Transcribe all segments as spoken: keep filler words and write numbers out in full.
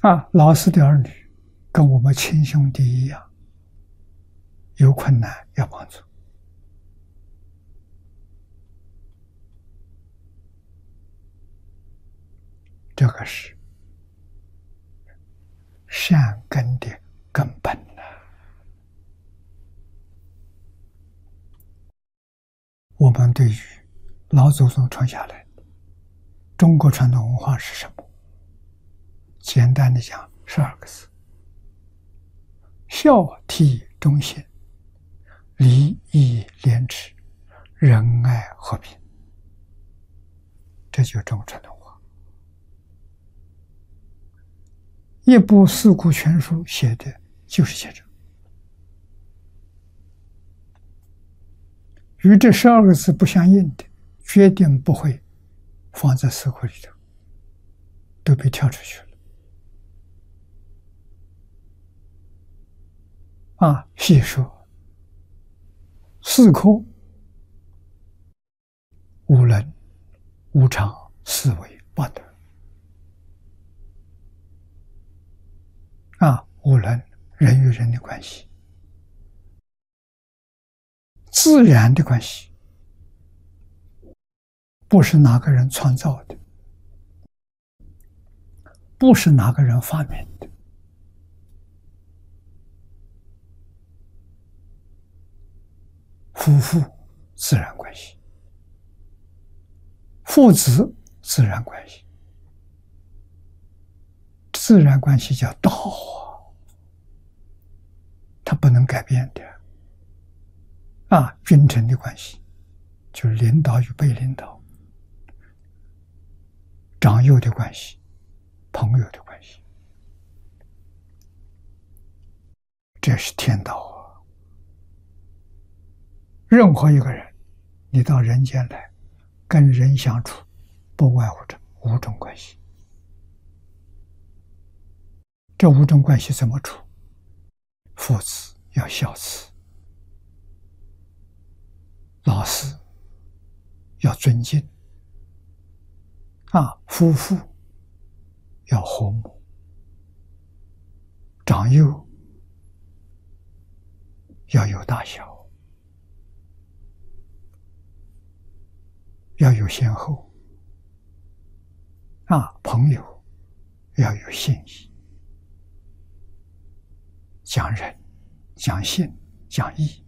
啊，老师的儿女跟我们亲兄弟一样，有困难要帮助。这个是善根的根本呐。我们对于老祖宗传下来的中国传统文化是什么？简单的讲，十二个字：孝悌忠信，礼义廉耻，仁爱和平。这就是中国传统文化。一部《四库全书》写的就是写这个，与这十二个字不相应的，决定不会放在四库里头，都被跳出去了。啊，细说四库无能、无常、思维、八德。啊，无能，人与人的关系，自然的关系，不是哪个人创造的，不是哪个人发明的。夫妇自然关系，父子自然关系，自然关系叫道啊，它不能改变的。啊，君臣的关系就是领导与被领导，长幼的关系，朋友的关系，这是天道啊。任何一个人，你到人间来，跟人相处，不外乎这五种关系。这五种关系怎么处？父子要孝慈，老师要尊敬，啊，夫妇要和睦，长幼要有大小，要有先后，啊，朋友要有信义，讲仁、讲信、讲义，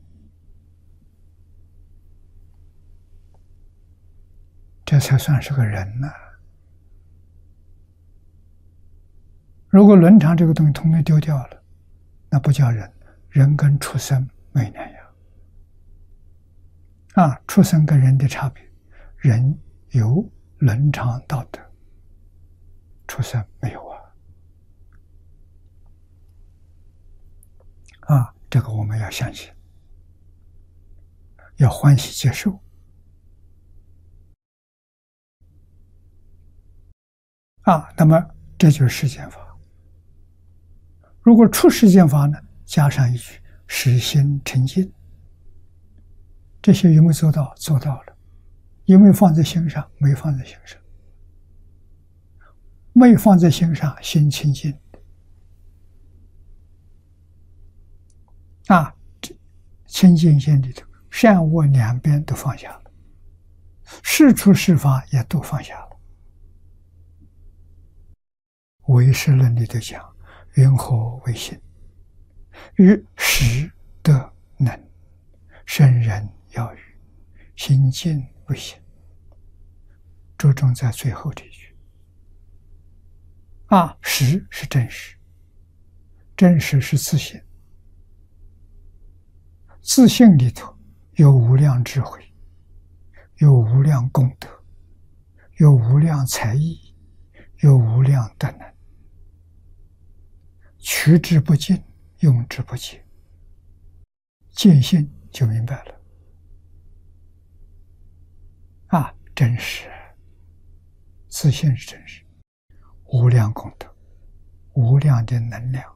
这才算是个人呢。如果伦常这个东西统统丢掉了，那不叫人，人跟畜生没两样。啊，畜生跟人的差别，人有伦常道德，畜生没有啊。啊，这个我们要相信，要欢喜接受。啊，那么这就是世间法。如果出世间法呢，加上一句实心诚信，这些有没有做到？做到了。有没有放在心上？没放在心上。没放在心上，心清净。啊，清净心里头，善恶两边都放下了，是处是法也都放下了。唯识论里头讲，云何为心？于识得能，圣人要语，心静为心。着重在最后这一句。啊，识是真实，真实是自信，自信里头有无量智慧，有无量功德，有无量才艺，有无量德能，取之不尽，用之不竭。见性就明白了。啊，真实，自信是真实，无量功德，无量的能量，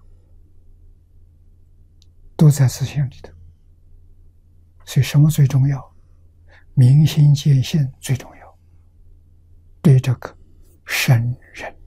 都在自信里头。所以什么最重要？明心见性最重要。对这个圣人